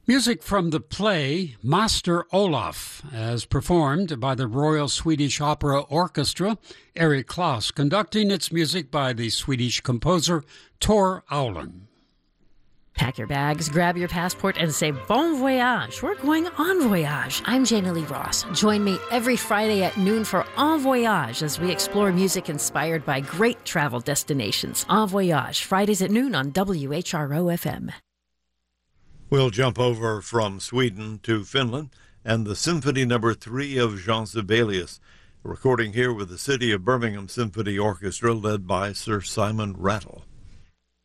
Music from the play Master Olaf, as performed by the Royal Swedish Opera Orchestra, Eric Klaus conducting its music by the Swedish composer Tor Aulen. Pack your bags, grab your passport, and say bon voyage. We're going en voyage. I'm Jana Lee Ross. Join me every Friday at noon for En Voyage as we explore music inspired by great travel destinations. En Voyage, Fridays at noon on WHRO FM. We'll jump over from Sweden to Finland and the Symphony No. 3 of Jean Sibelius, recording here with the City of Birmingham Symphony Orchestra led by Sir Simon Rattle.